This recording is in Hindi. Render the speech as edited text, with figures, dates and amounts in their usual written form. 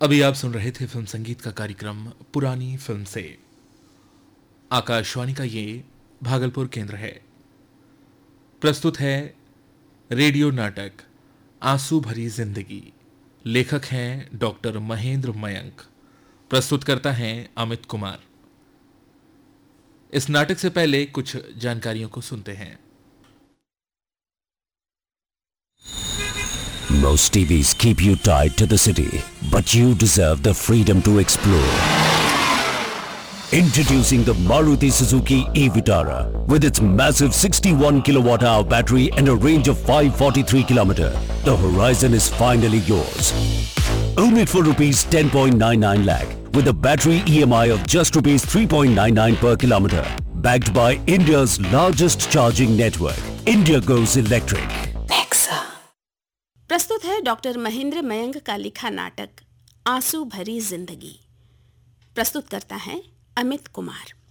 अभी आप सुन रहे थे फिल्म संगीत का कार्यक्रम पुरानी फिल्म से। आकाशवाणी का ये भागलपुर केंद्र है। प्रस्तुत है रेडियो नाटक आंसू भरी जिंदगी। लेखक हैं डॉक्टर महेंद्र मयंक। प्रस्तुत करता है अमित कुमार। इस नाटक से पहले कुछ जानकारियों को सुनते हैं। Most TVs keep you tied to the city, but you deserve the freedom to explore. Introducing the Maruti Suzuki e-Vitara with its massive 61 kilowatt-hour battery and a range of 543 km. The horizon is finally yours. Own it for rupees 10.99 lakh with a battery EMI of just rupees 3.99 per kilometer. Backed by India's largest charging network, India Goes Electric. प्रस्तुत है डॉक्टर महेंद्र मयंक का लिखा नाटक आंसू भरी जिंदगी। प्रस्तुत करता है अमित कुमार।